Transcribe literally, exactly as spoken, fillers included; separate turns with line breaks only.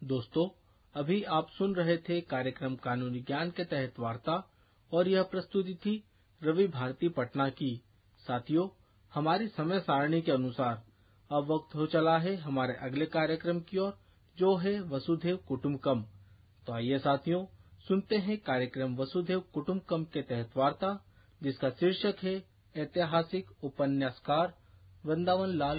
दोस्तों, अभी आप सुन रहे थे कार्यक्रम कानूनी ज्ञान के तहत वार्ता, और यह प्रस्तुति थी रवि भारती पटना की। साथियों, हमारी समय सारणी के अनुसार अब वक्त हो चला है हमारे अगले कार्यक्रम की ओर, जो है वसुधैव कुटुंबकम। तो आइए साथियों, सुनते हैं कार्यक्रम वसुधैव कुटुंबकम के तहत वार्ता, जिसका शीर्षक है ऐतिहासिक उपन्यासकार वृंदावन लाल